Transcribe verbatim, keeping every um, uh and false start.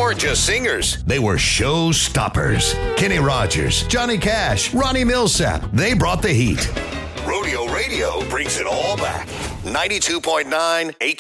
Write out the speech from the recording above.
weren't just singers. They were show stoppers. Kenny Rogers, Johnny Cash, Ronnie Millsap. They brought the heat. Rodeo Radio brings it all back. ninety-two point nine